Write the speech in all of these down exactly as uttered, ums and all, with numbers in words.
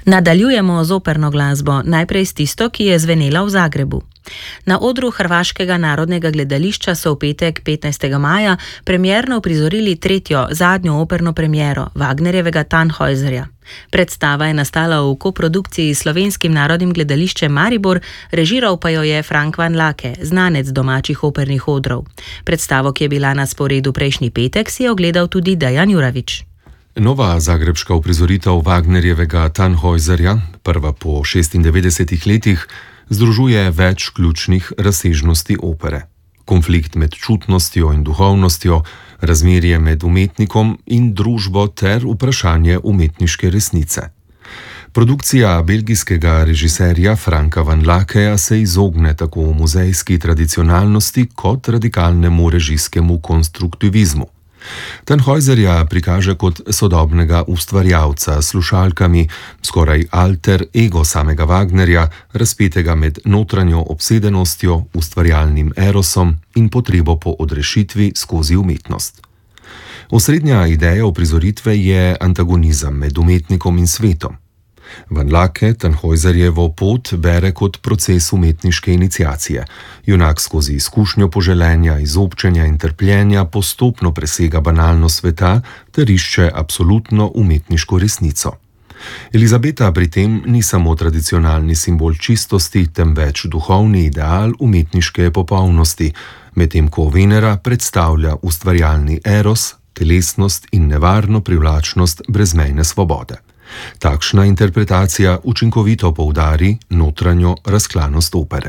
Nadaljujemo z operno glasbo, najprej s tisto, ki je zvenela v Zagrebu. Na odru Hrvaškega narodnega gledališča so v petek petnajstega maja premierno uprizorili tretjo, zadnjo operno premiero Wagnerjevega Tannhäuserja. Predstava je nastala v koprodukciji s Slovenskim narodnim gledališčem Maribor, režiral pa jo je Frank Van Laake, znanec domačih opernih odrov. Predstavo, ki je bila na sporedu prejšnji petek, si je ogledal tudi Dejan Juravič. Nova zagrebška uprizoritev Wagnerjevega Tannhäuserja, prva po šestindevetdesetih letih, združuje več ključnih razsežnosti opere. Konflikt med čutnostjo in duhovnostjo, razmerje med umetnikom in družbo ter vprašanje umetniške resnice. Produkcija belgijskega režiserja Franka Van Laakeja se izogne tako v muzejski tradicionalnosti kot radikalnemu režijskemu konstruktivizmu. Tannhäuserja prikaže kot sodobnega ustvarjalca s slušalkami, skoraj alter ego samega Wagnerja, razpetega med notranjo obsedenostjo, ustvarjalnim erosom in potrebo po odrešitvi skozi umetnost. Osrednja ideja uprizoritve je antagonizem med umetnikom in svetom. Van Laake Tannhäuserjevo pot bere kot proces umetniške iniciacije. Junak skozi izkušnjo poželenja, izobčenja in trpljenja postopno presega banalno sveta ter išče absolutno umetniško resnico. Elizabeta pri tem ni samo tradicionalni simbol čistosti, temveč duhovni ideal umetniške popolnosti, medtem ko Venera predstavlja ustvarjalni eros, telesnost in nevarno privlačnost brezmejne svobode. Takšna interpretacija učinkovito poudari notranjo razklanost opere.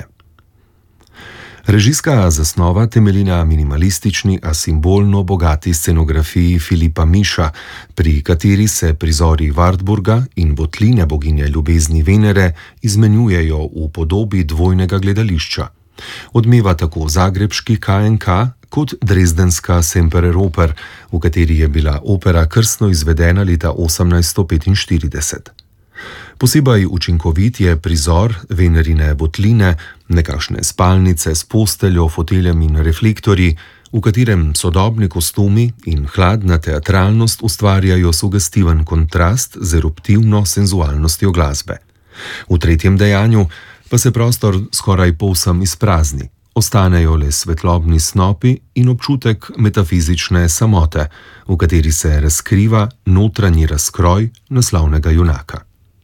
Režijska zasnova temelji na minimalistični, a simbolno bogati scenografiji Filipa Miša, pri kateri se prizori Wartburga in votline boginje ljubezni Venere izmenjujejo v podobi dvojnega gledališča. Odmeva tako zagrebški K N K kot dresdenska Semperoper, v kateri je bila opera krstno izvedena leta osemnajststo petinštirideset. Posebej učinkovit je prizor Venerine votline, nekakšne spalnice s posteljo, foteljem in reflektorji, v katerem sodobni kostumi in hladna teatralnost ustvarjajo sugestiven kontrast z eruptivno senzualnostjo glasbe. V tretjem dejanju pa se prostor skoraj povsem izprazni. Ostanejo le svetlobni snopi in občutek metafizične samote, v kateri se razkriva notranji razkroj naslovnega junaka.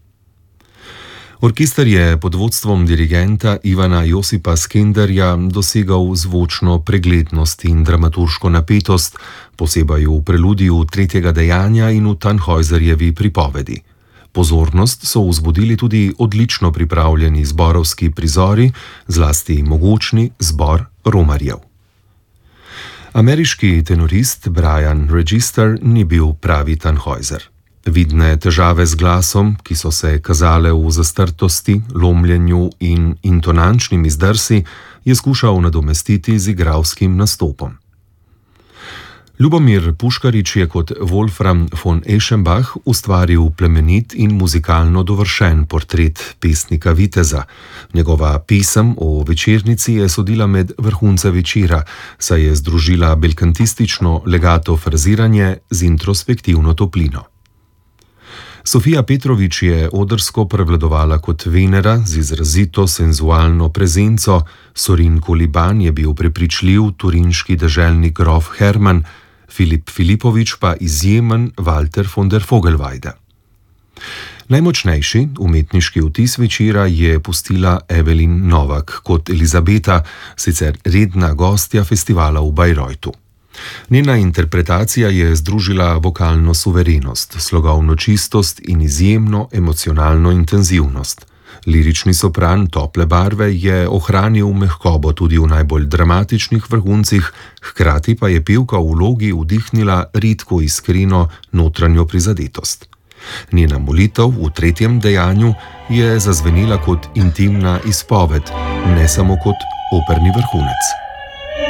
Orkester je pod vodstvom dirigenta Ivana Josipa Skenderja dosegal zvočno preglednost in dramaturško napetost, posebej v preludiju tretjega dejanja in v Tannhäuserjevi pripovedi. Pozornost so vzbudili tudi odlično pripravljeni zborovski prizori, zlasti mogočni zbor romarjev. Ameriški tenorist Brian Register ni bil pravi Tannhäuser. Vidne težave z glasom, ki so se kazale v zastrtosti, lomljenju in intonančnimi zdrsi, je skušal nadomestiti z igralskim nastopom. Ljubomir Puškarič je kot Wolfram von Eschenbach ustvaril plemenit in muzikalno dovršen portret pesnika Viteza. Njegova pesem o večernici je sodila med vrhunce večera, saj je združila belkantistično legato fraziranje z introspektivno toplino. Sofija Petrovič je odrsko prevladovala kot Venera z izrazito senzualno prezenco, Sorin Koliban je bil prepričljiv turinški deželni grof Hermann, Filip Filipovič pa izjemen Walter von der Vogelweide. Najmočnejši umetniški vtis večera je pustila Evelyn Novak kot Elizabeta, sicer redna gostja festivala v Bayreuthu. Njena interpretacija je združila vokalno suverenost, slogovno čistost in izjemno emocionalno intenzivnost. Lirični sopran tople barve je ohranil mehkobo tudi v najbolj dramatičnih vrhuncih, hkrati pa je pevka v vlogi vdihnila redko iskreno notranjo prizadetost. Njena molitev v tretjem dejanju je zazvenila kot intimna izpoved, ne samo kot operni vrhunec.